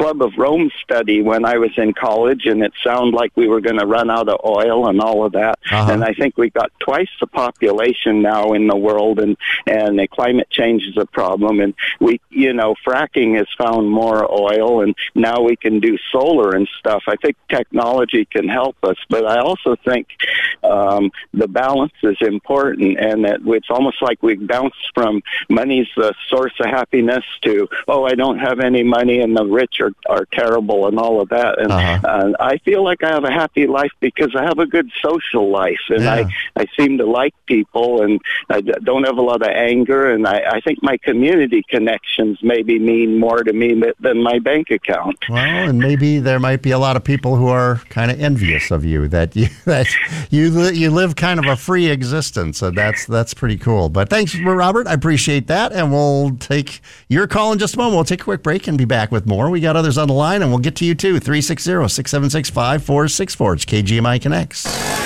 Club of Rome study when I was in college, and it sounded like we were going to run out of oil and all of that. And I think we've got twice the population now in the world, and the climate change is a problem. And fracking has found more oil, and now we can do solar and stuff. I think technology can help us, but I also think the balance is important, and that it's almost like we bounce from money's the source of happiness to, I don't have any money and the rich are terrible and all of that. And I feel like I have a happy life because I have a good social life, and I seem to like people, and I don't have a lot of anger, and I think my community connections maybe mean more to me than my bank account. Well, and maybe there might be a lot of people who are kind of envious of you that you live kind of a free existence. So that's pretty cool. But thanks, Robert. I appreciate that, and we'll take your call in just a moment. We'll take a quick break and be back with more. We got others on the line, and we'll get to you too. 360-676-5464. It's KGMI Connects.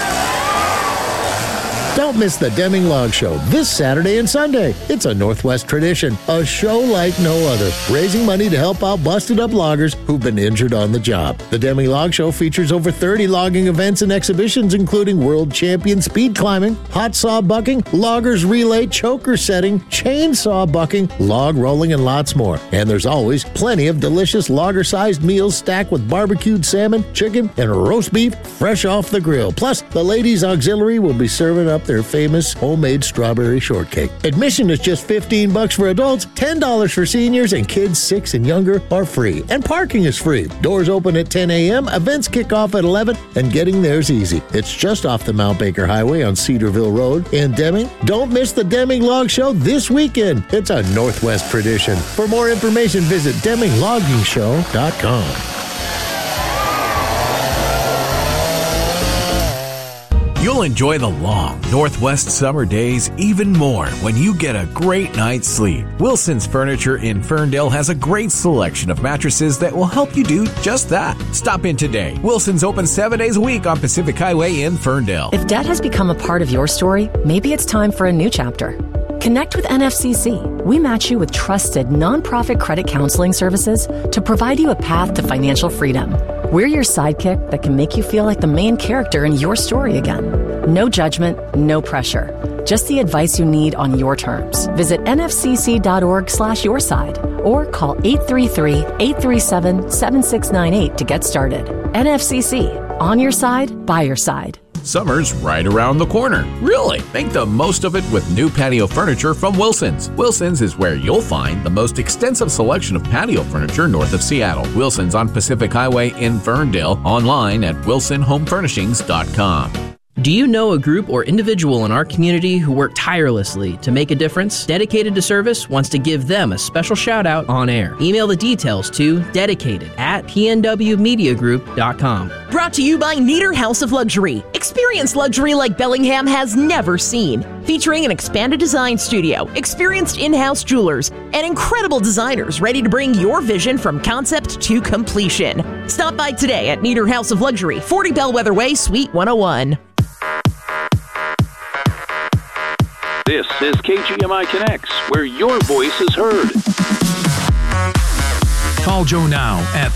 Don't miss the Deming Log Show this Saturday and Sunday. It's a Northwest tradition, a show like no other, raising money to help out busted-up loggers who've been injured on the job. The Deming Log Show features over 30 logging events and exhibitions, including world champion speed climbing, hot saw bucking, loggers relay, choker setting, chainsaw bucking, log rolling, and lots more. And there's always plenty of delicious lager-sized meals stacked with barbecued salmon, chicken, and roast beef fresh off the grill. Plus, the ladies' auxiliary will be serving up their famous homemade strawberry shortcake. Admission is just $15 for adults, $10 for seniors, and kids 6 and younger are free. And parking is free. Doors open at 10 a.m., events kick off at 11, and getting there's easy. It's just off the Mount Baker Highway on Cedarville Road in Deming. Don't miss the Deming Log Show this weekend. It's a Northwest tradition. For more information, visit DemingLoggingShow.com. You'll enjoy the long Northwest summer days even more when you get a great night's sleep. Wilson's Furniture in Ferndale has a great selection of mattresses that will help you do just that. Stop in today. Wilson's open 7 days a week on Pacific Highway in Ferndale. If debt has become a part of your story, maybe it's time for a new chapter. Connect with NFCC. We match you with trusted nonprofit credit counseling services to provide you a path to financial freedom. We're your sidekick that can make you feel like the main character in your story again. No judgment, no pressure. Just the advice you need on your terms. Visit nfcc.org/yourside or call 833-837-7698 to get started. NFCC, on your side, by your side. Summer's right around the corner. Really? Make the most of it with new patio furniture from Wilson's. Wilson's is where you'll find the most extensive selection of patio furniture north of Seattle. Wilson's on Pacific Highway in Ferndale. Online at wilsonhomefurnishings.com. Do you know a group or individual in our community who work tirelessly to make a difference? Dedicated to Service wants to give them a special shout out on air. Email the details to dedicated@pnwmediagroup.com. Brought to you by Nieder House of Luxury. Experience luxury like Bellingham has never seen. Featuring an expanded design studio, experienced in-house jewelers, and incredible designers ready to bring your vision from concept to completion. Stop by today at Nieder House of Luxury, 40 Bellwether Way, Suite 101. This is KGMI Connects, where your voice is heard. Call Joe now at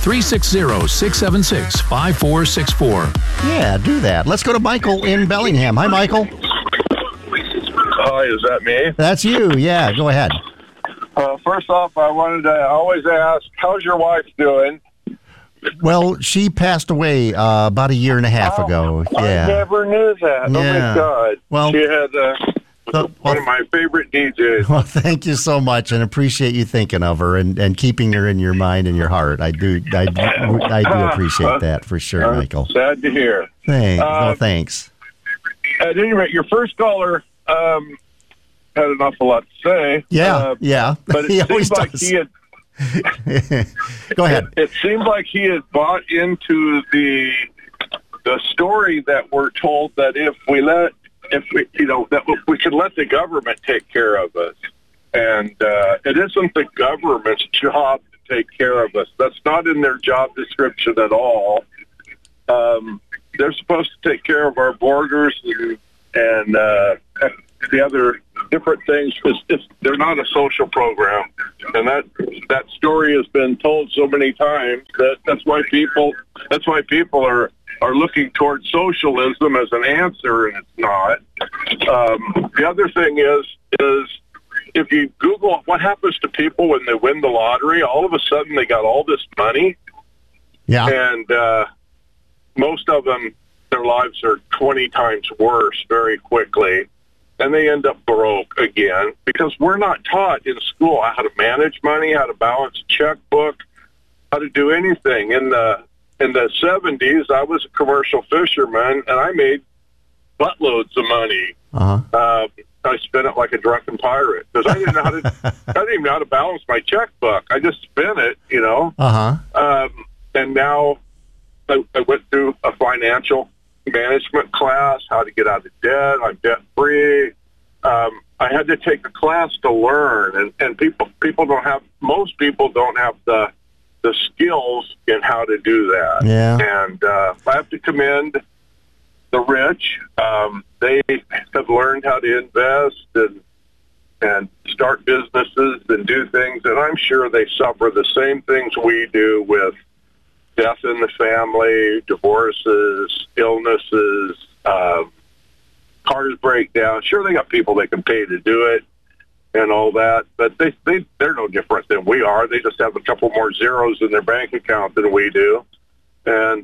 360-676-5464. Yeah, do that. Let's go to Michael in Bellingham. Hi, Michael. Hi, is that me? That's you. Yeah, go ahead. First off, I wanted to always ask, how's your wife doing? Well, she passed away about a year and a half ago. Yeah. I never knew that. Yeah. Oh, my God. Well, she had one of my favorite DJs. Well, thank you so much, and appreciate you thinking of her and keeping her in your mind and your heart. I do appreciate that for sure, Michael. Sad to hear. Thanks. At any rate, your first caller had an awful lot to say. Yeah. But it seems like he had. Go ahead. It seems like he had bought into the story that we're told that that we should let the government take care of us, and it isn't the government's job to take care of us. That's not in their job description at all. They're supposed to take care of our borders and the other different things. They're not a social program, and that story has been told so many times that's why people are looking towards socialism as an answer, and it's not. The other thing is if you Google what happens to people when they win the lottery, all of a sudden they got all this money. Yeah. And most of them, their lives are 20 times worse very quickly, and they end up broke again because we're not taught in school how to manage money, how to balance a checkbook, how to do anything. In the 70s, I was a commercial fisherman, and I made buttloads of money. I spent it like a drunken pirate because I didn't even know how to balance my checkbook. I just spent it, you know. And now I went through a financial management class, how to get out of debt. I'm debt free. I had to take a class to learn, and most people don't have the skills in how to do that. Yeah. And I have to commend the rich. They have learned how to invest and start businesses and do things, and I'm sure they suffer the same things we do with death in the family, divorces, illnesses, cars break down. Sure, they got people they can pay to do it and all that, but they're no different than we are. They just have a couple more zeros in their bank account than we do. And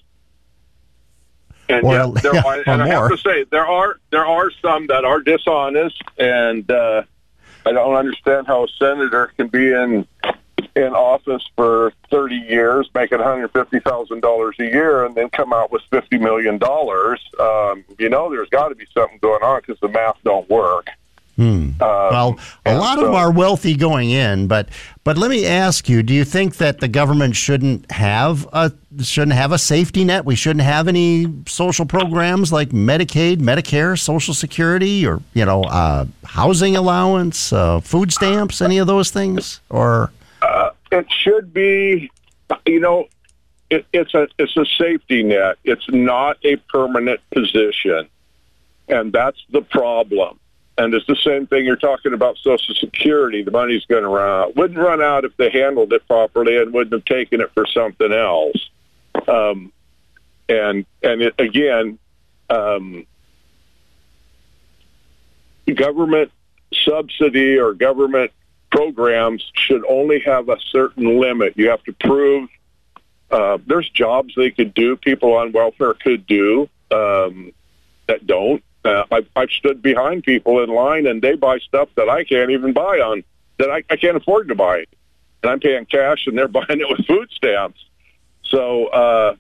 I have to say, there are some that are dishonest, and I don't understand how a senator can be in office for 30 years, making $150,000 a year, and then come out with $50 million. There's got to be something going on because the math don't work. Well, a lot of them are wealthy going in, but let me ask you: do you think that the government shouldn't have a safety net? We shouldn't have any social programs like Medicaid, Medicare, Social Security, or housing allowance, food stamps, any of those things? Or it should be, it's a safety net. It's not a permanent position, and that's the problem. And it's the same thing you're talking about Social Security. The money's going to run out. Wouldn't run out if they handled it properly and wouldn't have taken it for something else. Government subsidy or government programs should only have a certain limit. You have to prove there's jobs they could do, people on welfare could do that don't. I've stood behind people in line, and they buy stuff that I can't even buy that I can't afford to buy. And I'm paying cash, and they're buying it with food stamps. So,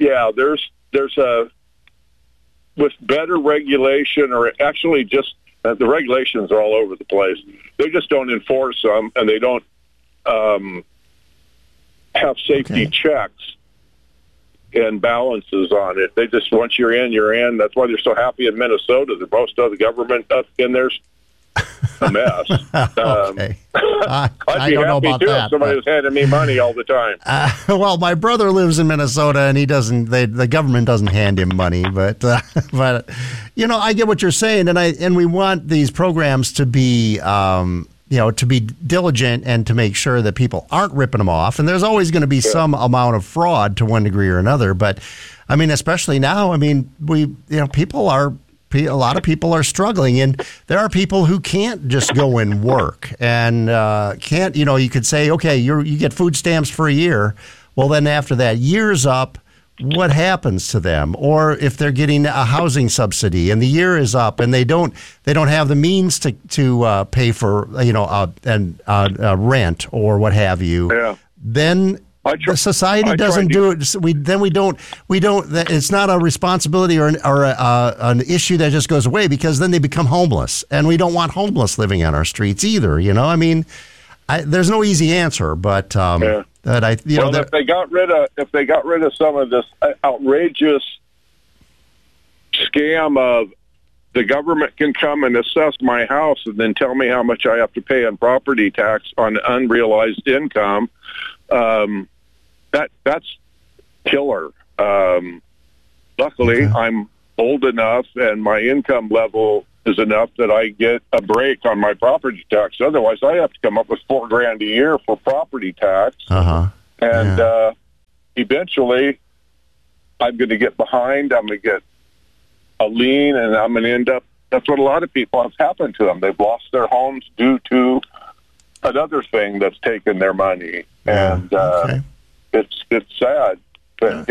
with better regulation, or actually just the regulations are all over the place. They just don't enforce them, and they don't have safety checks and balances on it. They just, once you're in, you're in. That's why they're so happy in Minnesota. The most of the government up in there's a mess. Okay. I don't know about too that. If somebody was handing me money all the time. Well, my brother lives in Minnesota, and he doesn't. The government doesn't hand him money, but I get what you're saying, and we want these programs to be. To be diligent and to make sure that people aren't ripping them off. And there's always going to be some amount of fraud to one degree or another. But I mean, especially now, a lot of people are struggling, and there are people who can't just go and work and can't, you could say, okay, you get food stamps for a year. Well, then after that year's up, what happens to them? Or if they're getting a housing subsidy and the year is up and they don't have the means to pay for rent or what have you, then the society doesn't do it. We don't. It's not a responsibility or an issue that just goes away, because then they become homeless, and we don't want homeless living on our streets either. There's no easy answer, but. If they got rid of some of this outrageous scam of the government can come and assess my house and then tell me how much I have to pay on property tax on unrealized income, that's killer. Luckily, I'm old enough and my income level is enough that I get a break on my property tax. Otherwise, I have to come up with $4,000 a year for property tax. And eventually, I'm going to get behind. I'm going to get a lien, and I'm going to end up. That's what a lot of people have happened to them. They've lost their homes due to another thing that's taken their money, and it's sad. But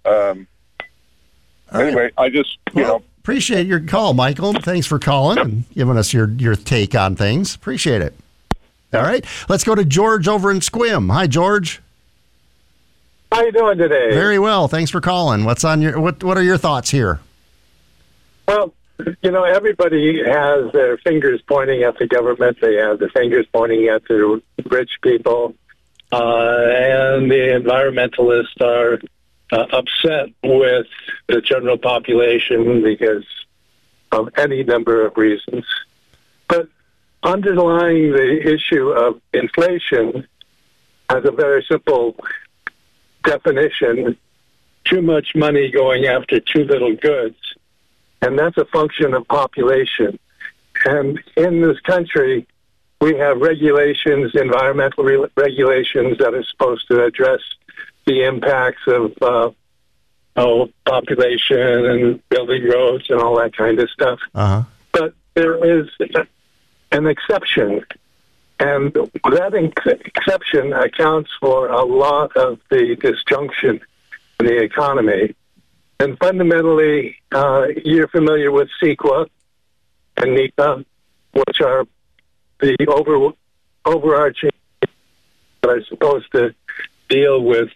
anyway, I just appreciate your call, Michael. Thanks for calling and giving us your take on things. Appreciate it. All right, let's go to George over in Squim. Hi, George. How you doing today? Very well. Thanks for calling. What's on your what are your thoughts here? Well, everybody has their fingers pointing at the government. They have their fingers pointing at the rich people, and the environmentalists are upset with the general population because of any number of reasons. But underlying the issue of inflation has a very simple definition: too much money going after too little goods. And that's a function of population. And in this country, we have regulations, environmental regulations that are supposed to address the impacts of population and building roads and all that kind of stuff. But there is an exception. And that exception accounts for a lot of the disjunction in the economy. And fundamentally, you're familiar with CEQA and NEPA, which are the overarching that are supposed to deal with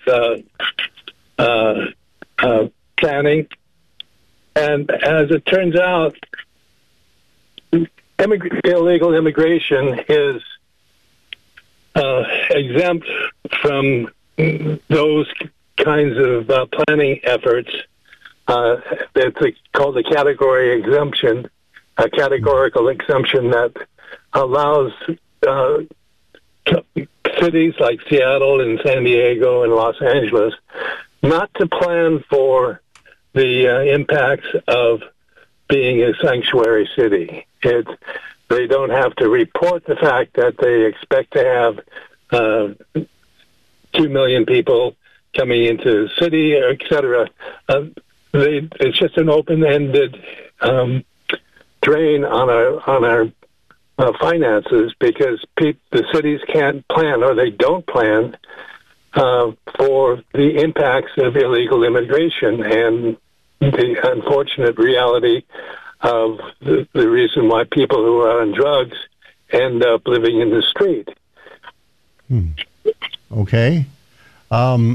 planning. And as it turns out, illegal immigration is exempt from those kinds of planning efforts. It's called a category exemption, a categorical exemption that allows cities like Seattle and San Diego and Los Angeles not to plan for the impacts of being a sanctuary city. They don't have to report the fact that they expect to have 2 million people coming into the city, et cetera. It's just an open-ended drain on our finances because the cities can't plan, or they don't plan for the impacts of illegal immigration and the unfortunate reality of the reason why people who are on drugs end up living in the street. Okay. So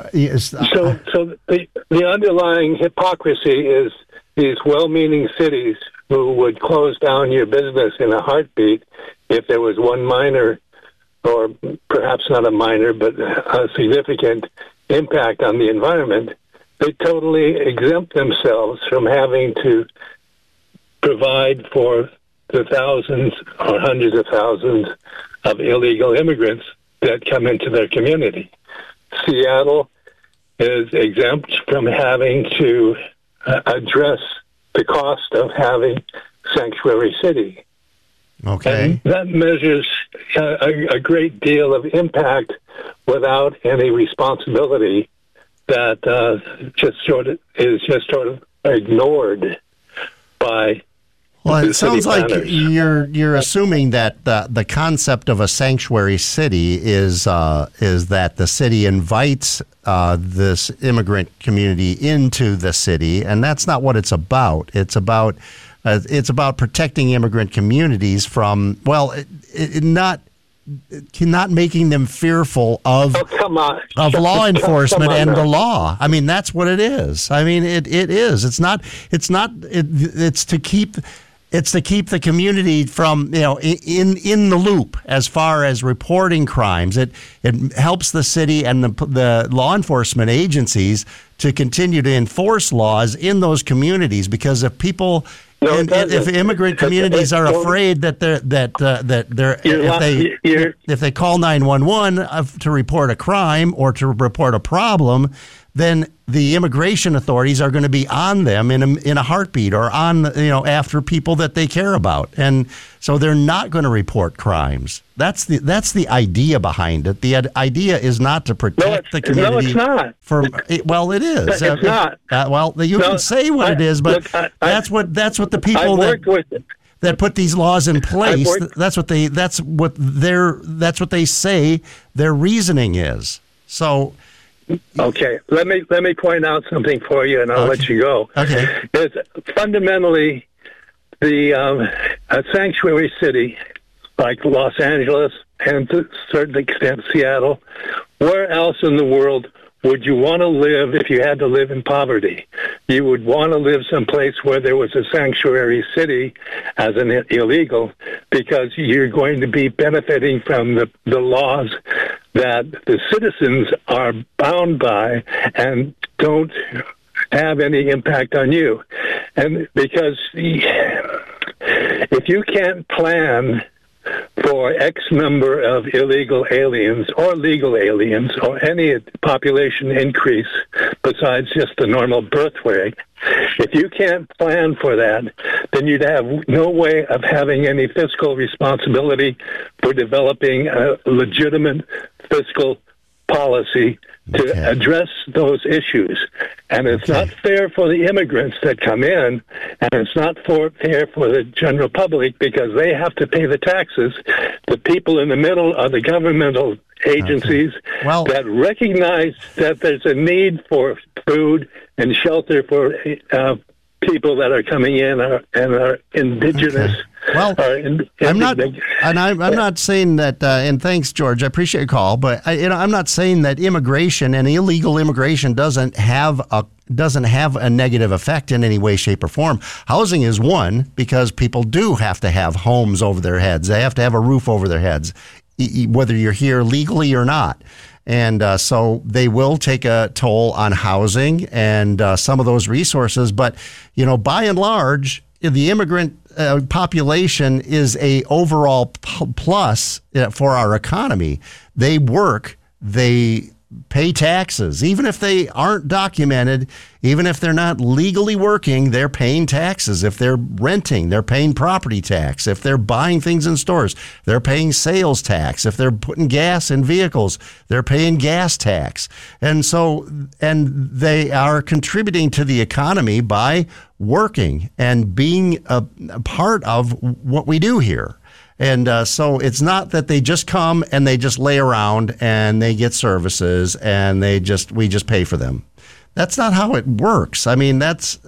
the underlying hypocrisy is these well-meaning cities who would close down your business in a heartbeat if there was one minor, or perhaps not a minor, but a significant impact on the environment. They totally exempt themselves from having to provide for the thousands or hundreds of thousands of illegal immigrants that come into their community. Seattle is exempt from having to address the cost of having sanctuary city. Okay. And that measures a great deal of impact without any responsibility that is just sort of ignored by. Well, it sounds like you're assuming that the concept of a sanctuary city is that the city invites this immigrant community into the city, and that's not what it's about. It's about protecting immigrant communities from not making them fearful of law enforcement and the law. I mean, that's what it is. I mean, it is. It's to keep the community from, in the loop as far as reporting crimes. It helps the city and the law enforcement agencies to continue to enforce laws in those communities, because if people if immigrant communities are afraid that if they call 911 to report a crime or to report a problem, then the immigration authorities are going to be on them in a heartbeat, or on, after people that they care about. And so they're not going to report crimes. That's the idea behind it. The idea is not to protect the community. No, it's not. It is. It's not. You can say what it is, but that's what the people that put these laws in place. That's what they say their reasoning is. So. Okay, let me point out something for you, and I'll let you go. Okay, it's fundamentally a sanctuary city like Los Angeles and to a certain extent Seattle. Where else in the world would you want to live if you had to live in poverty? You would want to live someplace where there was a sanctuary city as an illegal, because you're going to be benefiting from the laws that the citizens are bound by and don't have any impact on you. And because if you can't plan for X number of illegal aliens or legal aliens or any population increase besides just the normal birth rate, if you can't plan for that, then you'd have no way of having any fiscal responsibility for developing a legitimate fiscal policy to address those issues. And it's not fair for the immigrants that come in, and it's not fair for the general public, because they have to pay the taxes. The people in the middle are the governmental agencies that recognize that there's a need for food and shelter for people that are coming in and are indigenous. Well, I'm not saying that. And thanks, George. I appreciate your call, but I'm not saying that immigration and illegal immigration doesn't have a negative effect in any way, shape, or form. Housing is one, because people do have to have homes over their heads. They have to have a roof over their heads, whether you're here legally or not. And so they will take a toll on housing and some of those resources. But, by and large, the immigrant population is a overall plus for our economy. They work, they pay taxes. Even if they aren't documented, even if they're not legally working, they're paying taxes. If they're renting, they're paying property tax. If they're buying things in stores, they're paying sales tax. If they're putting gas in vehicles, they're paying gas tax. And they are contributing to the economy by working and being a part of what we do here. And so it's not that they just come and they just lay around and they get services and we just pay for them. That's not how it works. I mean,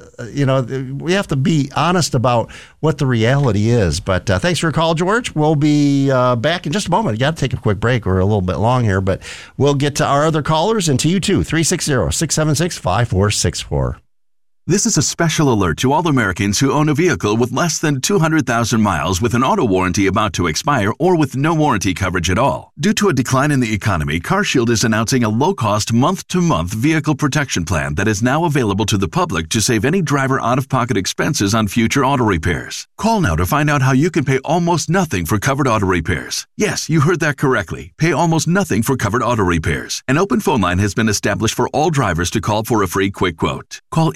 we have to be honest about what the reality is. But thanks for your call, George. We'll be back in just a moment. Got to take a quick break. We're a little bit long here, but we'll get to our other callers and to you too. 360-676-5464. This is a special alert to all Americans who own a vehicle with less than 200,000 miles with an auto warranty about to expire or with no warranty coverage at all. Due to a decline in the economy, CarShield is announcing a low-cost month-to-month vehicle protection plan that is now available to the public to save any driver out-of-pocket expenses on future auto repairs. Call now to find out how you can pay almost nothing for covered auto repairs. Yes, you heard that correctly. Pay almost nothing for covered auto repairs. An open phone line has been established for all drivers to call for a free quick quote. Call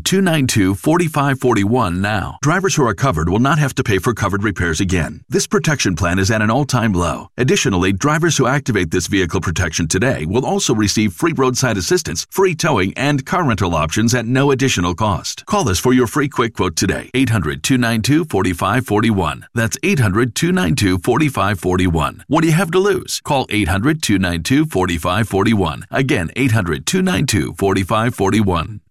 800-292-4541 now. Drivers who are covered will not have to pay for covered repairs again. This protection plan is at an all-time low. Additionally, drivers who activate this vehicle protection today will also receive free roadside assistance, free towing, and car rental options at no additional cost. Call us for your free quick quote today. 800-292-4541. That's 800-292-4541. What do you have to lose? Call 800-292-4541. Again, 800-292-4541.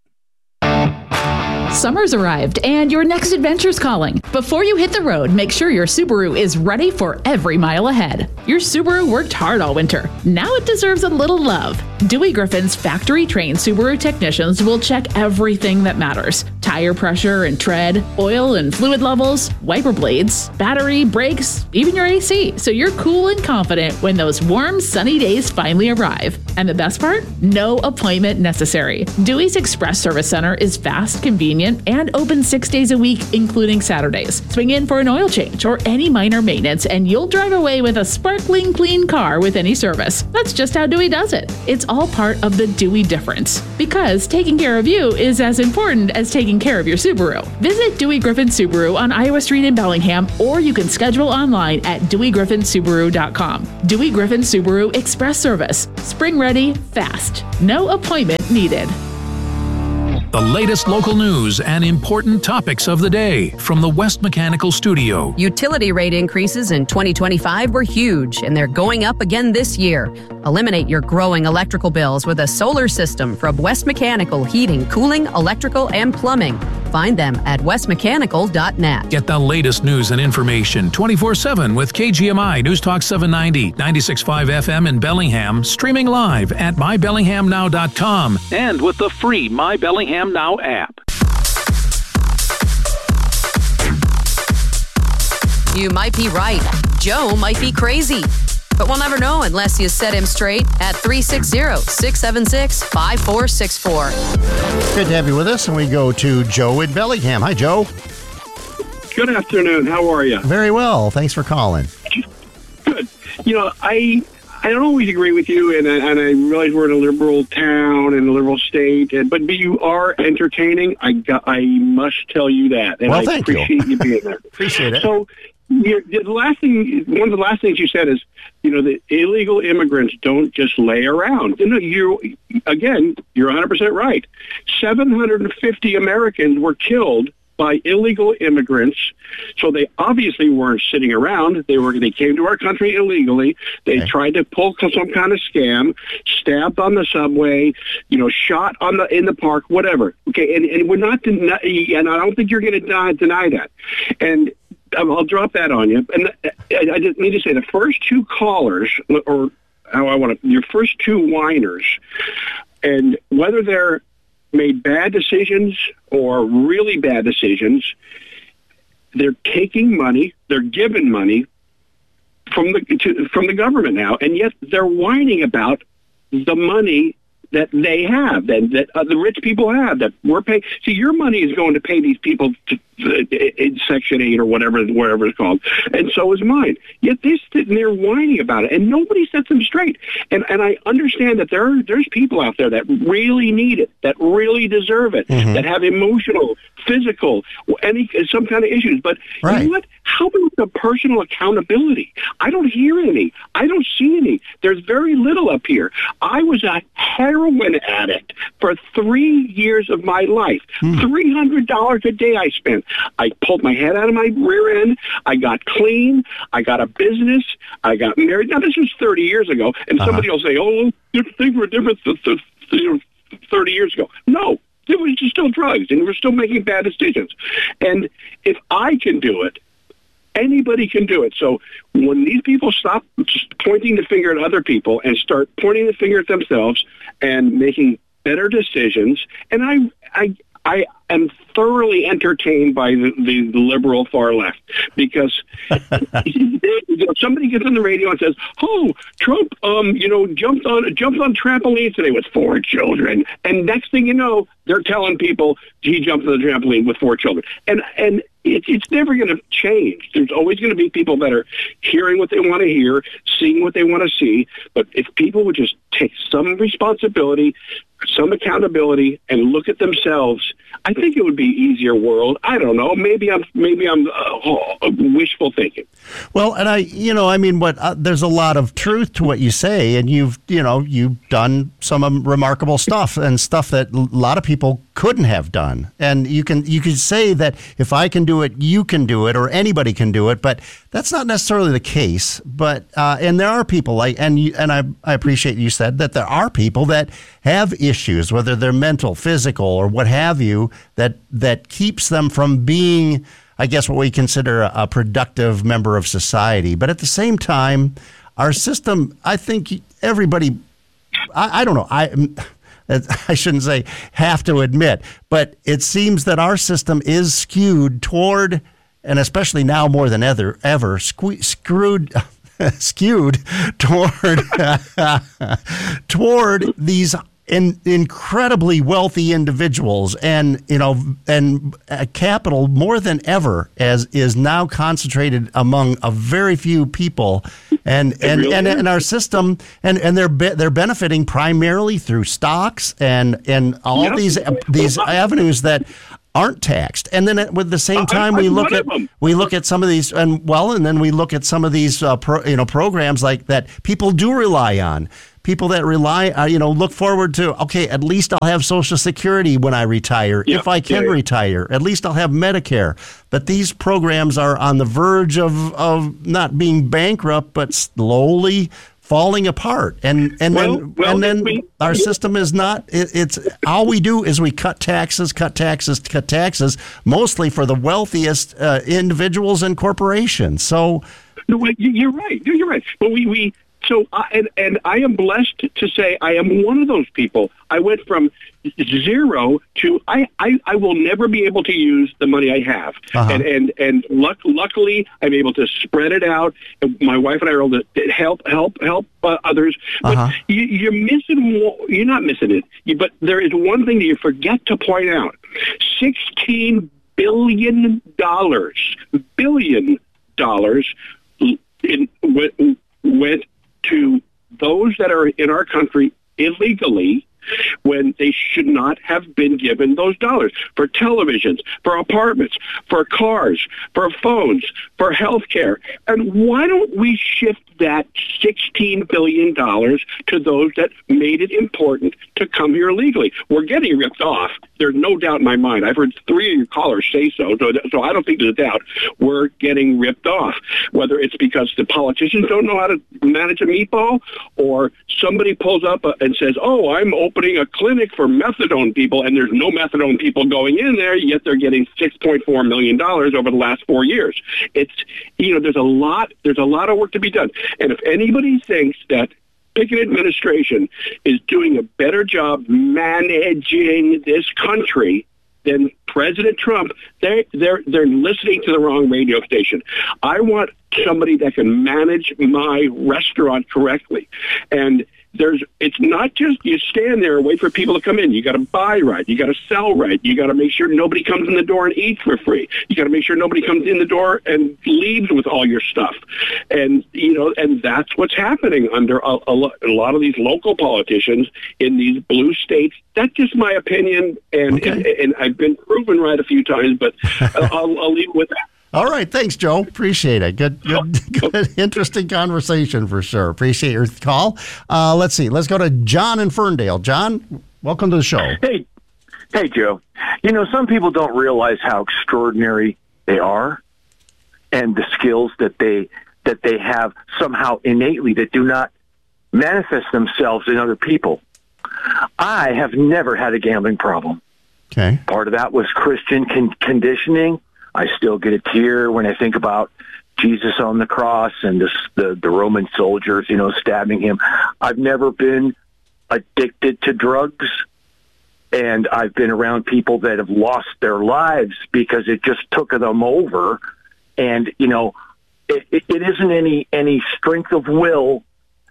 Summer's arrived and your next adventure's calling. Before you hit the road, make sure your Subaru is ready for every mile ahead. Your Subaru worked hard all winter. Now it deserves a little love. Dewey Griffin's factory-trained Subaru technicians will check everything that matters. Tire pressure and tread, oil and fluid levels, wiper blades, battery, brakes, even your AC, so you're cool and confident when those warm, sunny days finally arrive. And the best part? No appointment necessary. Dewey's Express Service Center is fast, convenient, and open 6 days a week, including Saturdays. Swing in for an oil change or any minor maintenance, and you'll drive away with a sparkling clean car with any service. That's just how Dewey does it. It's all part of the Dewey difference. Because taking care of you is as important as taking care of your Subaru. Visit Dewey Griffin Subaru on Iowa Street in Bellingham, or you can schedule online at DeweyGriffinSubaru.com. Dewey Griffin Subaru Express Service. Spring ready, fast. No appointment needed. The latest local news and important topics of the day from the West Mechanical Studio. Utility rate increases in 2025 were huge, and they're going up again this year. Eliminate your growing electrical bills with a solar system from West Mechanical Heating, Cooling, Electrical, and Plumbing. Find them at westmechanical.net. Get the latest news and information 24/7 with KGMI News Talk 790, 96.5 FM in Bellingham, streaming live at mybellinghamnow.com. And with the free My Bellingham Now app. You might be right. Joe might be crazy. But we'll never know unless you set him straight at 360-676-5464. Good to have you with us, and we go to Joe in Bellingham. Hi, Joe. Good afternoon. How are you? Very well. Thanks for calling. Good. You know, I don't always agree with you, and I realize we're in a liberal town and a liberal state, but you are entertaining. I must tell you that, and well, I appreciate you being there. Appreciate it. So, one of the last things you said is, you know, the illegal immigrants don't just lay around. You know, you're 100% right. 750 Americans were killed by illegal immigrants, so they obviously weren't sitting around. They came to our country illegally. They tried to pull some kind of scam, stabbed on the subway, you know, shot in the park, whatever. Okay, and we're not and I don't think you're going to deny that. And I'll drop that on you. And I just need to say the first two callers, or your first two whiners, and whether they're made bad decisions or really bad decisions, they're taking money, they're given money from the government now, and yet they're whining about the money that they have, that the rich people have, that we're paying. See, your money is going to pay these people in Section 8 or whatever it's called, and so is mine. Yet they're whining about it, and nobody sets them straight. And I understand that there's people out there that really need it, that really deserve it, that have emotional, physical, some kind of issues. But you know what? How about the personal accountability? I don't hear any. I don't see any. There's very little up here. I was a heroin addict for 3 years of my life. $300 a day I spent. I pulled my head out of my rear end. I got clean. I got a business. I got married. Now, this was 30 years ago, and somebody will say, oh, things were different 30 years ago. No. It was just still drugs, and we're still making bad decisions. And if I can do it, anybody can do it. So when these people stop just pointing the finger at other people and start pointing the finger at themselves and making better decisions, and I am thoroughly entertained by the liberal far left, because somebody gets on the radio and says, "Oh, Trump, jumped on trampolines today with 4 children," and next thing you know, they're telling people he jumped on the trampoline with 4 children, and it's never going to change. There's always going to be people that are hearing what they want to hear, seeing what they want to see. But if people would just take some responsibility, some accountability, and look at themselves, I think it would be an easier world. I don't know. Maybe I'm wishful thinking. Well, and there's a lot of truth to what you say, and you've done some remarkable stuff and stuff that a lot of people couldn't have done. And you could say that if I can do it, you can do it, or anybody can do it, but that's not necessarily the case. But and there are people I appreciate you said that there are people that have issues, whether they're mental, physical, or what have you, that keeps them from being, I guess, what we consider a productive member of society. But at the same time, our system, I think everybody, I don't know, I shouldn't say have to admit, but it seems that our system is skewed toward, and especially now more than ever, skewed toward these incredibly wealthy individuals, and capital more than ever is now concentrated among a very few people, and our system, and they're benefiting primarily through stocks and all these avenues that aren't taxed. And then at the same time, we look at some of these, and then we look at some of these programs like that people do rely on. People that look forward to, okay, at least I'll have Social Security when I retire, if I can retire. At least I'll have Medicare. But these programs are on the verge of not being bankrupt, but slowly falling apart. And then our system is not, it's all we do is we cut taxes, mostly for the wealthiest individuals and corporations. So. No, you're right. But So, and I am blessed to say I am one of those people. I went from zero to I will never be able to use the money I have, and luckily I'm able to spread it out. My wife and I are able to help others. But you're not missing it. But there is one thing that you forget to point out: $16 billion went to those that are in our country illegally when they should not have been given those dollars for televisions, for apartments, for cars, for phones, for health care. And why don't we shift that $16 billion to those that made it important to come here legally? We're getting ripped off. There's no doubt in my mind. I've heard 3 of your callers say so I don't think there's a doubt. We're getting ripped off, whether it's because the politicians don't know how to manage a meatball, or somebody pulls up and says, oh, I'm opening a clinic for methadone people, and there's no methadone people going in there, yet they're getting $6.4 million over the last 4 years. It's, there's a lot of work to be done. And if anybody thinks that Pickett administration is doing a better job managing this country than President Trump, they're listening to the wrong radio station. I want somebody that can manage my restaurant correctly. And it's not just you stand there and wait for people to come in. You got to buy right. You got to sell right. You got to make sure nobody comes in the door and eats for free. You got to make sure nobody comes in the door and leaves with all your stuff. And and that's what's happening under a lot of these local politicians in these blue states. That's just my opinion, and I've been proven right a few times. But I'll leave it with that. All right. Thanks, Joe. Appreciate it. Good, interesting conversation for sure. Appreciate your call. Let's see. Let's go to John in Ferndale. John, welcome to the show. Hey, Joe. Some people don't realize how extraordinary they are and the skills that they have somehow innately that do not manifest themselves in other people. I have never had a gambling problem. Okay. Part of that was Christian conditioning. I still get a tear when I think about Jesus on the cross and the Roman soldiers, stabbing him. I've never been addicted to drugs, and I've been around people that have lost their lives because it just took them over. And, it isn't any strength of will.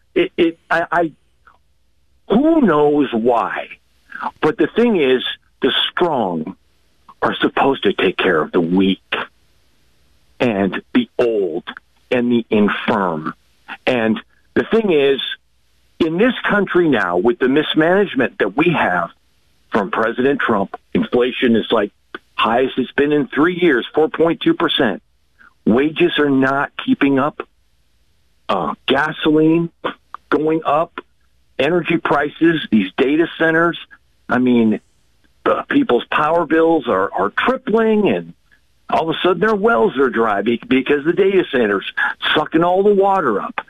Who knows why? But the thing is, the strong are supposed to take care of the weak and the old and the infirm. And the thing is, in this country now, with the mismanagement that we have from President Trump, inflation is like highest it's been in 3 years, 4.2%. Wages are not keeping up. Gasoline going up. Energy prices, these data centers. I mean, people's power bills are tripling, and all of a sudden their wells are dry because the data centers sucking all the water up.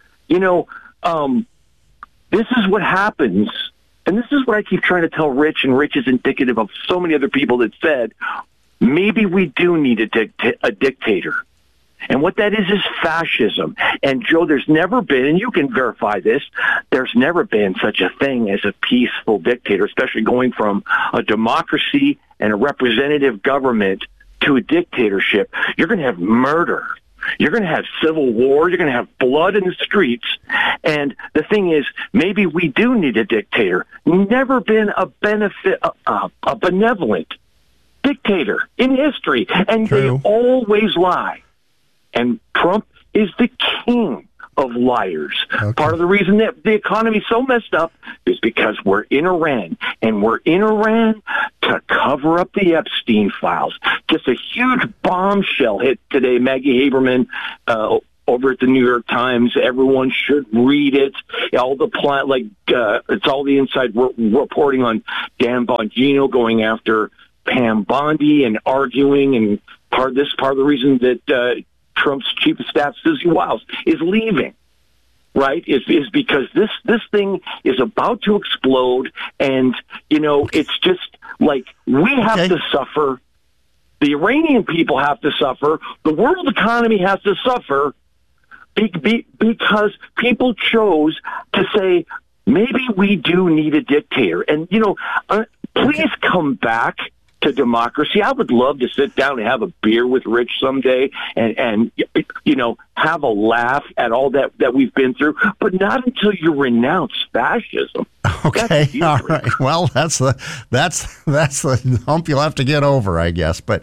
This is what happens, and this is what I keep trying to tell Rich, and Rich is indicative of so many other people that said, maybe we do need a dictator. And what that is fascism. And, Joe, there's never been, and you can verify this, there's never been such a thing as a peaceful dictator, especially going from a democracy and a representative government to a dictatorship. You're going to have murder. You're going to have civil war. You're going to have blood in the streets. And the thing is, maybe we do need a dictator. Never been a benevolent dictator in history. And They always lie. And Trump is the king of liars. Okay. Part of the reason that the economy is so messed up is because we're in Iran, and we're in Iran to cover up the Epstein files. Just a huge bombshell hit today. Maggie Haberman over at the New York Times. Everyone should read it. All the it's all the inside reporting on Dan Bongino going after Pam Bondi and arguing, and part of the reason that Trump's chief of staff, Susie Wiles, is leaving, right, is because this thing is about to explode, and, it's just like we have to suffer. The Iranian people have to suffer. The world economy has to suffer because people chose to say, maybe we do need a dictator. And, please come back to democracy. I would love to sit down and have a beer with Rich someday and have a laugh at all that we've been through, but not until you renounce fascism. Okay, all right. Well, that's the hump you'll have to get over, I guess. But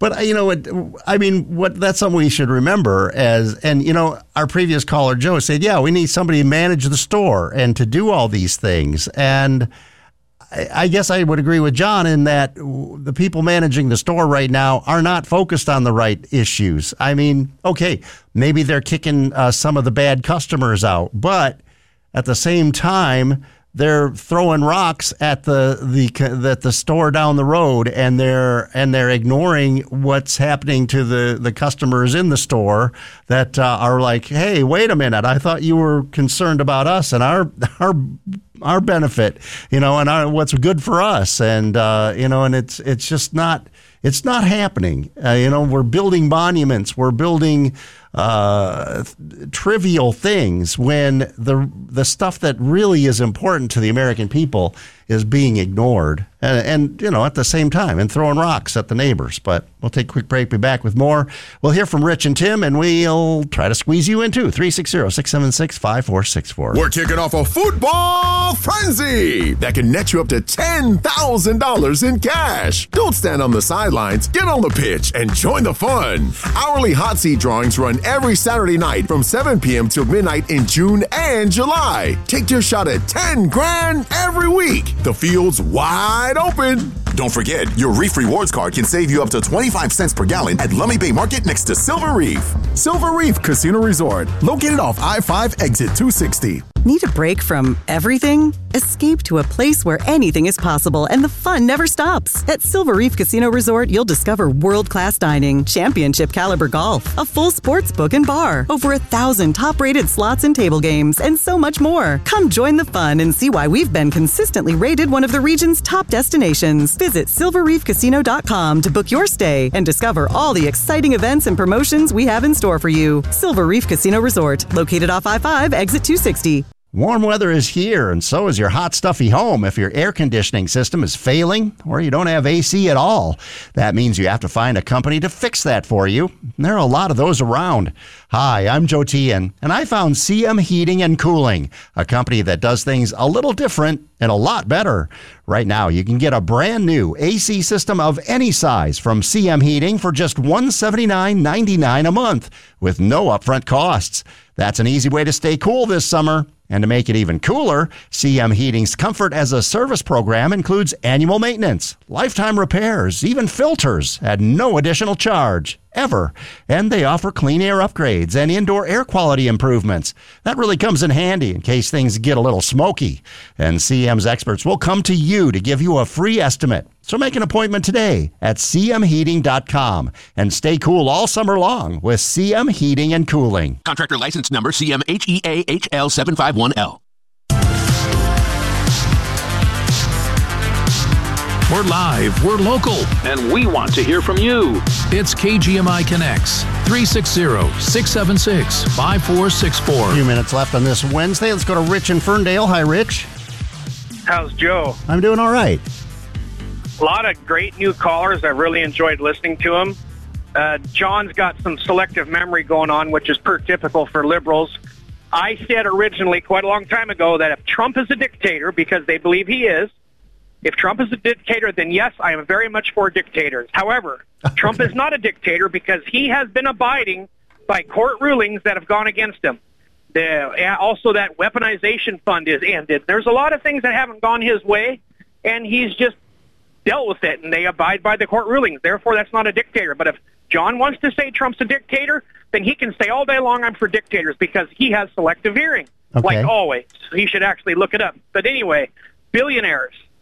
that's something we should remember our previous caller Joe said, yeah, we need somebody to manage the store and to do all these things. And I guess I would agree with John in that the people managing the store right now are not focused on the right issues. I mean, okay, maybe they're kicking some of the bad customers out, but at the same time, they're throwing rocks at the store down the road, and they're ignoring what's happening to the customers in the store that are like, hey, wait a minute, I thought you were concerned about us and our benefit, and what's good for us, and and it's just not happening. We're building monuments, we're building trivial things when the stuff that really is important to the American people is being ignored, and at the same time, and throwing rocks at the neighbors. But we'll take a quick break. Be back with more. We'll hear from Rich and Tim, and we'll try to squeeze you in too. 360-676-5464. We're kicking off a football frenzy that can net you up to $10,000 in cash. Don't stand on the sidelines. Get on the pitch and join the fun. Hourly hot seat drawings run every Saturday night from 7 p.m. till midnight in June and July. Take your shot at $10,000 every week. The field's wide open. Don't forget, your Reef Rewards card can save you up to 25 cents per gallon at Lummi Bay Market next to Silver Reef. Silver Reef Casino Resort, located off I-5 exit 260. Need a break from everything? Escape to a place where anything is possible and the fun never stops. At Silver Reef Casino Resort, you'll discover world-class dining, championship caliber golf, a full sports book and bar, over 1,000 top-rated slots and table games, and so much more. Come join the fun and see why we've been consistently rated one of the region's top destinations. Visit silverreefcasino.com to book your stay and discover all the exciting events and promotions we have in store for you. Silver Reef Casino Resort, located off I-5, exit 260. Warm weather is here, and so is your hot, stuffy home. If your air conditioning system is failing or you don't have AC at all, that means you have to find a company to fix that for you. And there are a lot of those around. Hi, I'm Joe Tian, and I found CM Heating and Cooling, a company that does things a little different and a lot better. Right now, you can get a brand new AC system of any size from CM Heating for just $179.99 a month with no upfront costs. That's an easy way to stay cool this summer. And to make it even cooler, CM Heating's Comfort as a Service program includes annual maintenance, lifetime repairs, even filters at no additional charge, ever. And they offer clean air upgrades and indoor air quality improvements. That really comes in handy in case things get a little smoky. And CM's experts will come to you to give you a free estimate. So make an appointment today at cmheating.com and stay cool all summer long with CM Heating and Cooling. Contractor license number CMHEAHL751L. We're live, we're local, and we want to hear from you. It's KGMI Connects, 360-676-5464. A few minutes left on this Wednesday. Let's go to Rich in Ferndale. Hi, Rich. How's Joe? I'm doing all right. A lot of great new callers. I really enjoyed listening to them. John's got some selective memory going on, which is per typical for liberals. I said originally, quite a long time ago, that if Trump is a dictator, because they believe he is, if Trump is a dictator, then yes, I am very much for dictators. However, Trump is not a dictator because he has been abiding by court rulings that have gone against him. Also, that weaponization fund is ended. There's a lot of things that haven't gone his way, and he's just dealt with it, and they abide by the court rulings. Therefore, that's not a dictator. But if John wants to say Trump's a dictator, then he can say all day long I'm for dictators because he has selective hearing, like always. He should actually look it up. But anyway, billionaires.